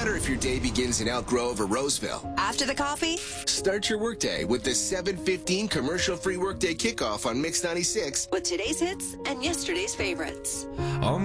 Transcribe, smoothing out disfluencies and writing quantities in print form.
matter if your day begins in Elk Grove or Roseville. After the coffee, Start your workday with the 7:15 commercial-free workday kickoff on Mix 96. with today's hits and yesterday's favorites. On